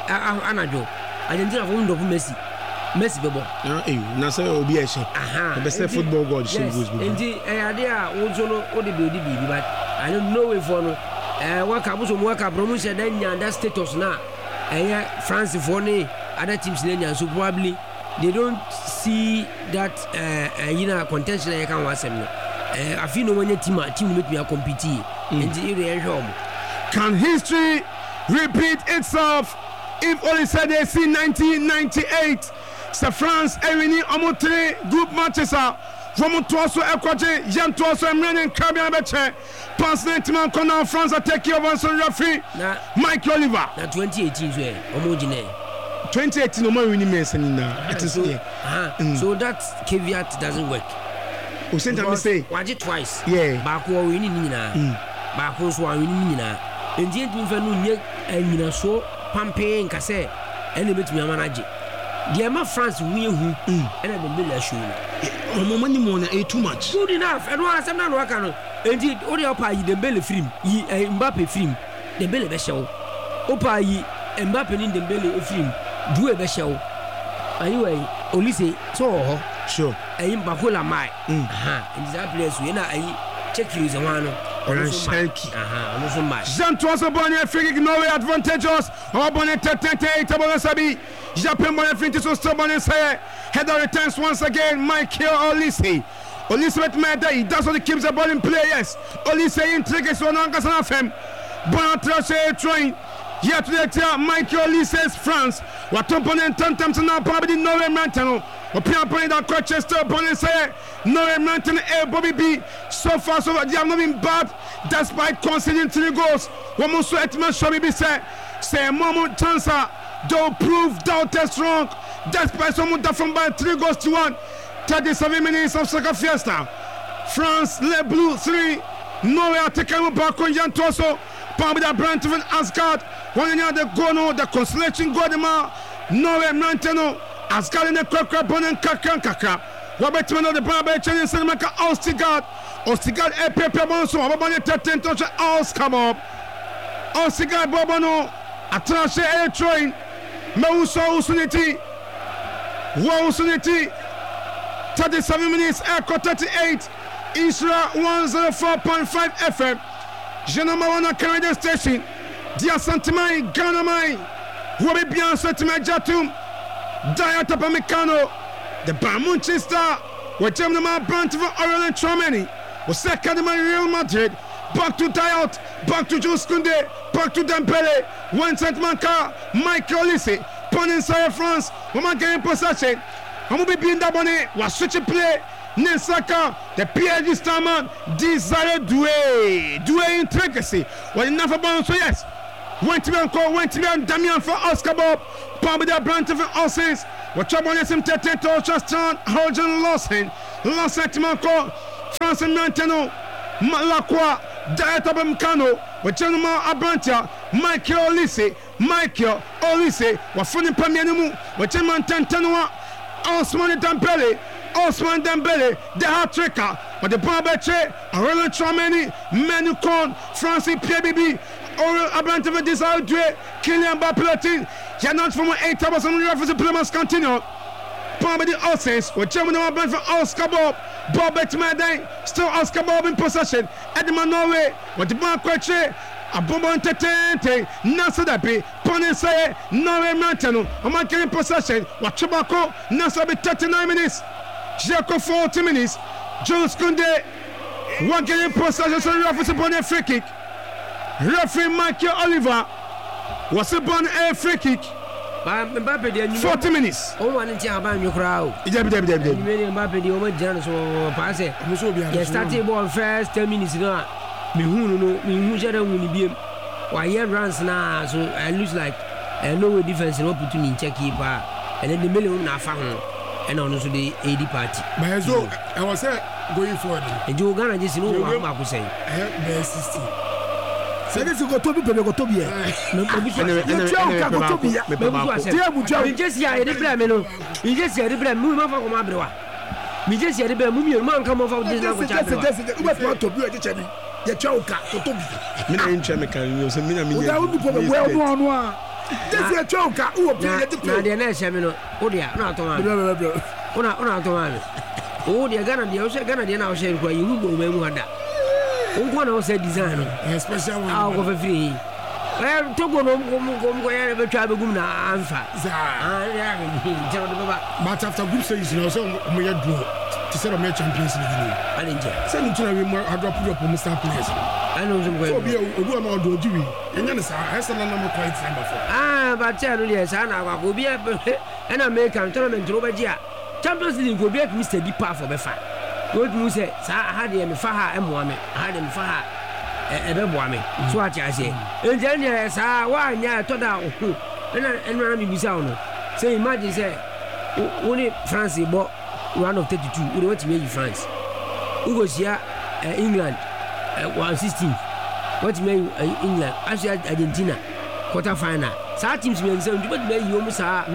anajo. Argentina for ndo Messi. Messi bebo. Ah eh na say obi e she. Aha. The best football god she goes bebo. And the eh ade a wo so no o de be bi but I don't know if for no eh waka bo so mo waka promotion dan nya that status na. Eh France for ne other teams na so probably they don't see that uh, uh, you know contention I can was them. Uh, I feel no one team team make me a compete. And the can history repeat itself if only said they see nineteen ninety-eight Sir France Ewini omo three group matches are from Toaso Ekwaje Jean Toaso Emre and Caribbean Beche pass man corner France attack over son referee Mike Oliver na twenty eighteen so omo gine twenty eighteen no man winning Messi na it is here uh-huh. So that caveat doesn't work. O sent me say watch it twice yeah back wo winning nyina back wo so winning nyina enti enti mfa no nye nyina so pampe nka say ene betumi amanaje the ma France win hu ene Dembele show no mo mani mo na e too much good enough eno asem na no aka no enti o de opa yi Dembele film yi Mbappe film Dembele be show opa yi Mbappe ni Dembele film do e be show anyway Olise so ho sure ayi Bakola mai aha in that place we na ayi check you the one Oran Shanky aha ono so mai Jean-Toi so bonne free kick no way advantageous o bonne tete tabon sabi Japan bonne free so still bonne say header returns once again Michael Olise Olise with Meda he does what he keeps the ball in play yes Olise in trick so no ngasa na fem bon trace train yet to the Michael Olise's France what opponent tantam na probably no Mantano opia point that Colchester opponent say no Mantano eh Bobby B so far so they have not been bad despite conceding three goals one more so etman show me be say say moment chance don't prove doubters wrong despite someone that from by three goals to one thirty-seven minutes of soccer fiesta France Le Blue three Norway attacking back on Jan Toso Palm with the Brentford Asgard one the goal no the consolation goal the man Norway Mantano Asgard in the crack opponent kakran kakra Robert Mano the Barber challenge Senemaka Ostigard Ostigard e pepe bonso abone thirteen touch all come up Ostigard Bobono atrache e train Mauso Usuniti Wa Usuniti thirty-seven minutes echo thirty-eight Isra one oh four point five F M Genoma wana Canada station Dia Santimai Ganamai Wabi Bian Santimai Jatum Diata Pamecano the Bamunchester were German Brentford Orient Tchouameni was second man Real Madrid back to Diot, back to Jules Koundé, back to Dembele, Vincent Manka, Michael Olise, pon inside France, woman getting possession, I'm gonna be in that money, was switch play, Ninsaka, the P S G star man, Desire Doué, Doué intricacy, well enough about so yes, went to be on call, went to be on Damian for Oscar Bob, Palmer the Brand for Osins, what trouble is him to take to Justin, Hogan Lawson, Lawson to Manco, France and Manteno, Malacqua, Diet of Mcano, with General Abrantia, Michael Olise, Michael Olise, was funny Pamianu, with General Tantanua, Osman Dembele, Osman Dembele, the hat tricker, but the Barbeche, Aurelien Tchouameni, Manu Con, Francis P B B, Aurel Abrantia Desire Doué, Kylian Mbappé, Janot from eight hours on the reference to Plymouth continue. Palmer the Osses, with German Brand for Oscar Bob, Bob Betmadine, still Oscar Bob in possession, Edmund Norway, with the Bank Quache, a bomb on Tete, Nasadapi, Ponensay, Norway Mountain, a man in possession, what Chubako, Nasabi thirty-nine minutes, Jaco forty minutes, Jules Koundé, one game in possession, so the reference upon a free kick. Referee Michael Oliver was upon a free kick. forty minutes. Oh, one inch about your crowd. You made Mbappe the over Janus or pass it. You started ball first ten minutes. No, me who know me who shall only be. Why here runs now, so I lose like I know a difference in opportunity check keeper, and then the million na found, and also the A D party. But so I was going forward. And you gonna just know what I was saying. sixty. C'est des go to be go to be. Me just ya de blame no. Me just ya de blame mu ma fa ko ma brewa. Me just ya de blame mu mi man kan mo fa this na ko cha. C'est u ba to be e che bi. Ye twa ka to to bi. Me na nche me kan yo se me na me. O da u po be we no no a. This ye twa ka u o play ye na de na che me no. O dia na to ma. Ona ona to ma. O dia Ghana dia o se Ghana dia na o se ko yi hu bo me mu ada. One of the design, especially out of a free. Well, to go home, go go ever try to go now. But after group stage, you know, so we had to set up my Champions League. I didn't send it to me more. I drop up on the star players. I know some way. We are not doing Jimmy. And then I said, I'm not quite time before. Ah, but tell you, yes, I will be an American tournament over here. Champions League will be at Mister Deepa for the fight. What you say, sir, I had him faha and Mohammed, I had him faha a Bebuame. So what I say. And then, yes, I why, yeah, told out, and Rami Bisano. Say, imagine, say, only France bought one of thirty-two, we want to make France. Who goes here, England, one sixteen. What made England, actually Argentina, quarter final. Some teams may say, what made you almost are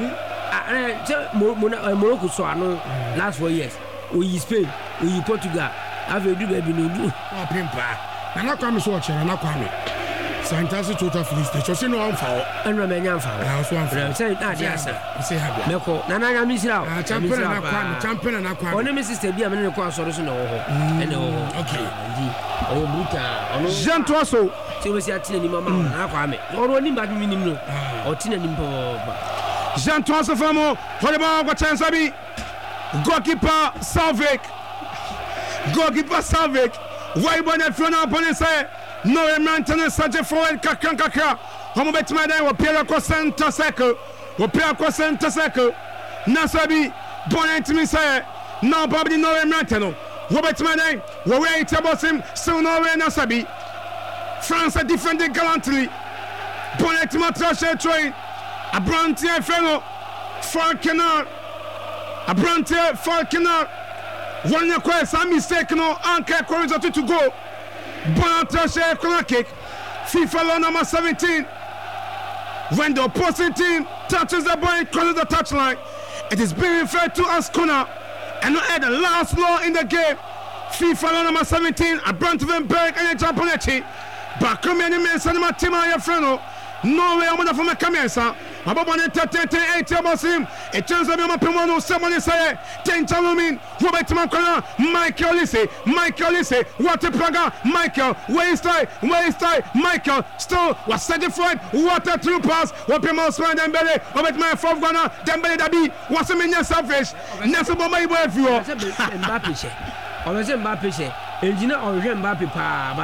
Morocco, so I know last four years. We Spain, we Portugal. Have a do baby no do. Oh, Pimpa. And I come so watching and I come. Fantastic total finish. The chosen one foul. And Romanian foul. I was one foul. Say that, yes, sir. Say happy. Meko, Nana miss out. Champion and I champion and I come. Only Missus Tebby, I'm in the course or so. And okay. Oh, Buta. Jean Tosso. So we see a tin in Mamma. I come. Or only bad minimum. Or tin in Jean Tosso Famo. What about what chance I be? Goalkeeper Salvik. Goalkeeper Salvik. Why when the front opponent say no maintenance such a forward kakran kakra. Homo bet my day will play across center circle. Will play across center circle. Nasabi bonnet me say no probably no maintenance. Robert Madden, we wait about him, still no way Nasabi. France are defending gallantly. Bonnet Matrashe train. A Brantier fellow. Falconer. A Brantier Falconer. One request, I'm mistaken. Anke Corridor to go. Bonatrashe corner kick. FIFA law number seventeen. When the opposing team touches the ball and crosses the touchline, it is being referred to as corner. And not at the last law in the game. FIFA law number seventeen. A Brantenberg and a Japonetti. But come in and send my team on your friend. No way, I'm going to from a camera. About one thirty, eighty about him. It turns out I'm a Pimono, someone say, ten Chalumin, Robert Macron, Michael Olise, Michael Olise, what a plaga, Michael, where is tie, where is tie, Michael, still was certified, what a true pass, what Pimos and Dembele, Robert my fourth gunner, Dembele Dabi, what's a minion selfish, Nestle Bomay Wave. I was in Mbappe, and you know, or Mbappe, but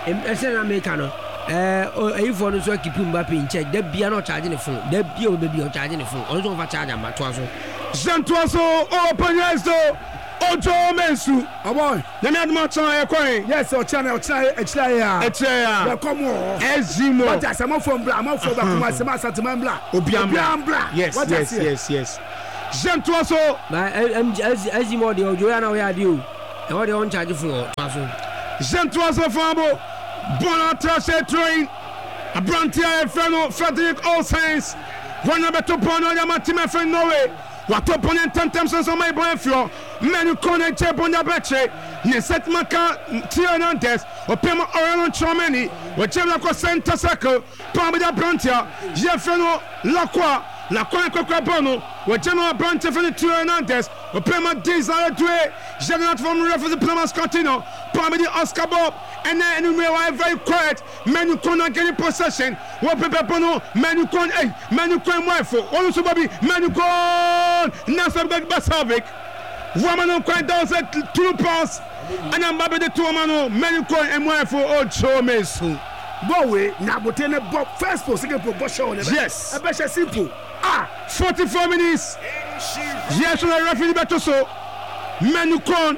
ɛsɛ na America no eh ayifo no so keep Mbappe in check da bia no charge ne phone da bia o baby o charge ne phone on so fa charge am to aso Janto so open eyes do Ojo Mensu aboy na me aduma chan e kwan yes o chan o chan e chira ya e chira ya we come o ezimo what is am from bla am from ba kuma se ma satima bla obiam bla yes yes yes yes Janto so na ezimo de ojo ya na we ade o e wo de on charge phone to aso Janto so famo Bona trase train Abrantia Efreno Frederick Olsens Wana beto pono ya matime fe Norway Wato ponen tantem so my boy fio Menu kone che bonda beche Ne set maka Tionantes Opema Orano Chomeni Wachemla ko center circle Pambi da Abrantia Jefreno Lacroix La kone kwa bono Wachemla Abrantia fe Tionantes Opema Desire Dwe General from reference Plamas Contino Pambi di Oscar Bob and then anyway why very quiet menu corner getting possession what people no menu con eh menu con wife all so baby menu con Nasser Basavic woman on quite down set two pass and I'm baby the two man menu con and wife old show me so boy na botene bob first post second post show yes a bit simple ah forty-four minutes yes so the referee better so menu con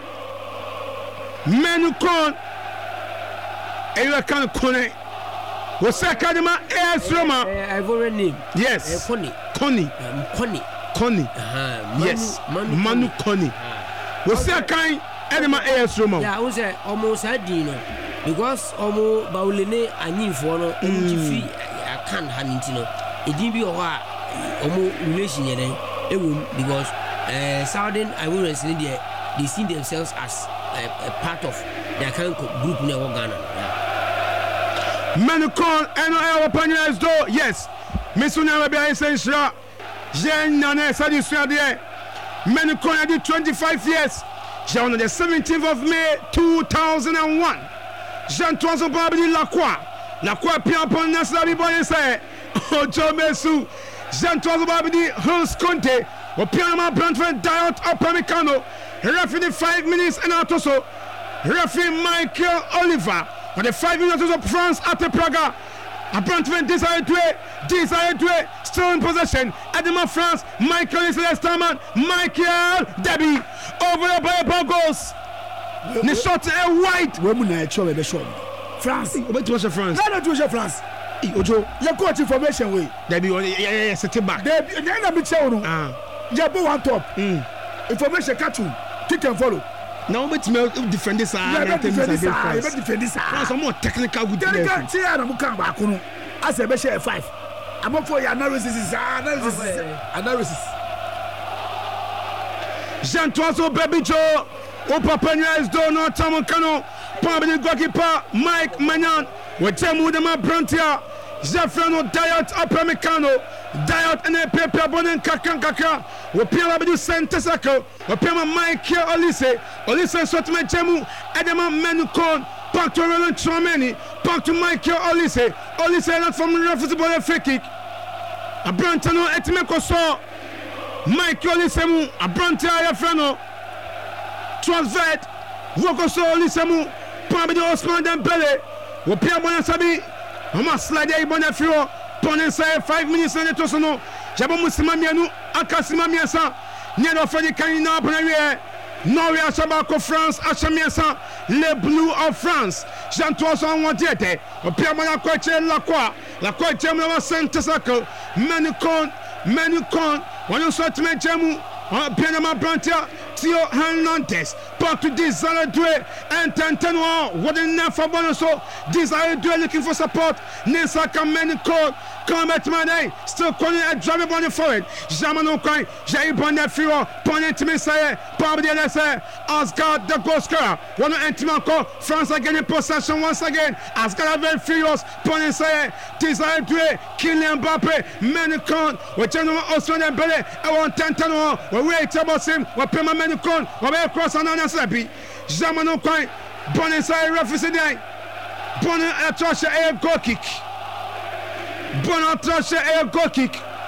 menu con Ewa kan kone. Wasa kadema S Roma. I've already name. Yes. Koni. Koni. Koni. Koni. Yes. Manu Koni. Wasa kan edema S Roma. Yeah, we say almost adino because omo baulene anyinfo no ntifi akan hanintino. Edin bi o ha omo relation yeden ewom because uh, Southern Irish in there they see themselves as a, a part of their kind of group in Ghana. Yeah. Menukon N O L Panyas do yes Misunya Rabia Essential Jen Nane Sadi Suade Menukon I did twenty-five years Jan on the seventeenth of May two thousand one Jean Toison Babidi Lacroix Lacroix Pian Pon Nasabi Boy say Ojo Mesu Jean Toison Babidi Hans Conte O Pianama Brantford Diot Upamecano Referee five minutes and out also Referee Michael Oliver for the five minutes of France at the Praga. A Brantford decided to it, decided to it, still in possession. Edema France, Michael is the Starman, Michael Debbie over the ball, ball goes. The shot a white. Women are showing the shot. France. What was France? No, no, to France. Ojo, you got information way. Debbie, yeah, yeah, yeah, sit back. Debbie, then I'm showing. Ah, Jabo on top. Information catch you. Kick and follow. Now let's defend this side. Yeah, defend this side. Defend this side. Some more technical good players. Technical, see, I'm come back. I say, be share five. I'm up for your analysis. Analysis. Analysis. Jean Toison Baby Joe. O Papa Nuez do no Tamokano. Pambi goalkeeper Mike Magnan. We tell them my Brantia. Jeffreno Diot Upamecano. Diot and a paper bonin kakan kaka. We pia do center circle. We pia Michael Olise. Olise sort me jemu. Edema Menukon. Back to Roland Chomeni. Back to Michael Olise. Olise not from referee ball free kick. A Brantano etimeko so. Michael Olise mu. A Brantia Jeffreno. Transferred. Woko so Olise mu. Pambi do Osman Dembele. We pia bona sabi. Mama slide a bona frio. Ponen say five minutes and to no. Jabo musima mianu akasima miasa. Niero Freddy Kanina Bonawie. Norway Ashabako France Ashamiasa. Le Blue of France. Jean Toison Wadiete. Opia mana kwache Lacroix. Lacroix jemu na center circle. Menukon. Menukon. Wanu sort me jemu. Pianama Brantia. Theo Hernandez. Back to Desire Due. And Tantanwa. What in there for Bonoso. Desire Due looking for support. Nisaka Menukon. Come at my day. Still calling a driving on the forward. Jamano Koi. Jay Bonnet Firo. Bonnet Messiah. Pabdi Lessa. Asgard the goal scorer. One Antimanco. France again in possession once again. Asgard very furious. Bonnet Say. Desire Due. Kylian Mbappe. Menukon. We general Osman and Bele. I want Tantanwa. We wait about him. We pay my Menukon. We will cross an Anasapi. Jamano Koi. Bonnet Say referee day. Bonnet Atrasha air goal kick. Bon Atrasha air goal kick.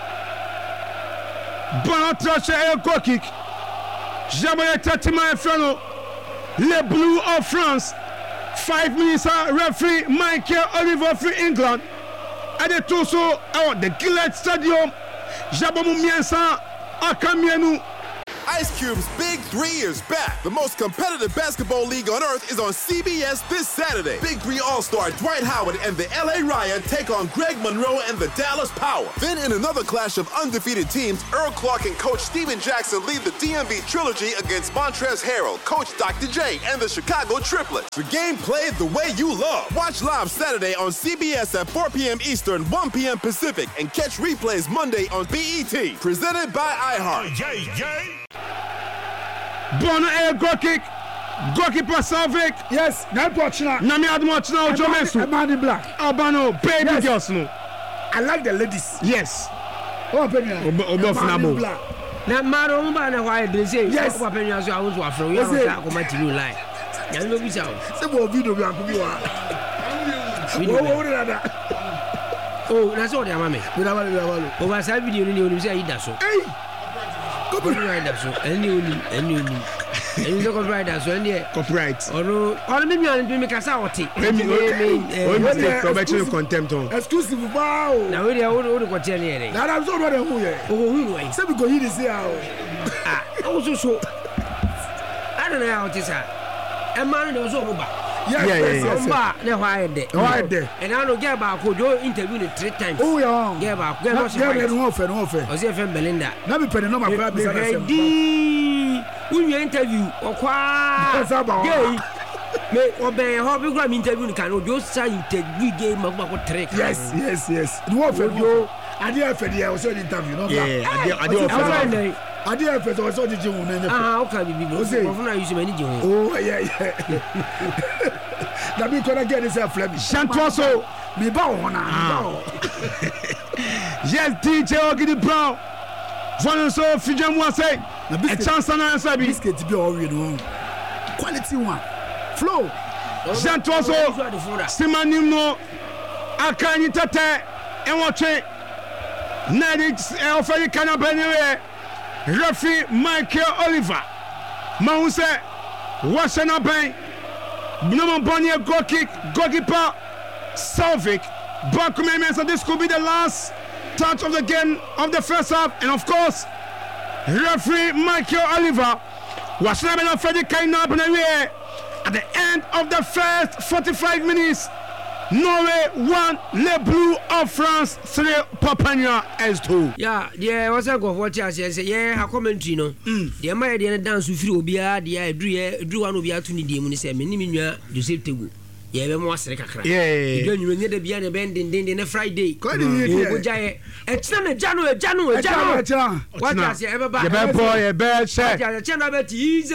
Bon Atrasha air goal kick. Jamais Tatima Frano. Le Blue of France. five minutes uh, referee Michael Oliver for England at the Toso at the Gillette Stadium Jabomu Miensa Akamienu. Ice Cube's Big Three is back. The most competitive basketball league on earth is on C B S this Saturday. Big Three All-Star Dwight Howard and the L A Riot take on Greg Monroe and the Dallas Power. Then in another clash of undefeated teams, Earl Clark and Coach Steven Jackson lead the D M V Trilogy against Montrezl Harrell, Coach Doctor J, and the Chicago Triplets. The game played the way you love. Watch live Saturday on C B S at four p.m. Eastern, one p.m. Pacific, and catch replays Monday on B E T. Presented by iHeart. Yay, yay. Bono air goal kick. Goalkeeper Salvik. Yes, now watch now. Nami Adam watch now. Jomesu. A man in black. Albano, baby yes. Girls no. I like the ladies. Yes. Oh, opinion. Obo Finamo. Na maro mba na why they say yes. Obo opinion so I want to afro. You want to come to you lie. Ya no bi sao. Se bo video bi akubi wa. Oh, oh, that. Oh, na so dey amame. We na wale we na wale. Over sa video ni oni say ida so. Hey. Copyright so any only any only any copyright so any copyright ono ono me nwan me kasa wote me me me probation contempt on exclusive wow na we dey wo wo ko tie ne yere na am so no dey hu ye o hu no yi say we go hear this here ah o so so I don't know how to say e man dey so ba yes yeah, yes yes ba ne why dey why dey and I no get ba ko jo interview ne three times oh yeah get ba get no say no ofe no ofe o say F M Belinda na be pene no ma kwa be say di unye interview okwa gay me oben ho be gra me interview kan o jo say interview gay ma ko three yes yes yes no ofe jo ade afa dey o say interview no yeah ade ade ofe ade afa so so di jiwu na ah o ka bibi bo for na use many jiwu oh yeah yeah da bi ko na get this flame Chantoso me ba ho na ba yes D J Ogidi Brown Von so Fidjem wa say a chance na answer bi biscuit bi o we no quality one flow Chantoso simanim no akanyi tete enwotwe na di e oferi kana benwe referee Michael Oliver ma say what's na ben no bonnie goal kick goalkeeper Salvik back movement, so this could be the last touch of the game of the first half, and of course referee Michael Oliver was not enough for the kind of at the end of the first forty-five minutes. Norway one, Le Bleu of France three, Papania S two. Yeah, yeah, what's that go for chance? Yes, yeah, ha commentary no. The my dey dance free obia, dey do ye do one obia to ni dey mu ni say me ni me nwa Joseph Tegu. Yeah, be mo asere kakra. Yeah. You don't you dey bia dey bend den den na Friday. Go dey here. Go jaye. E tina me janu e janu e janu. What chance e be ba. Ye be boy, ye be check. What chance e be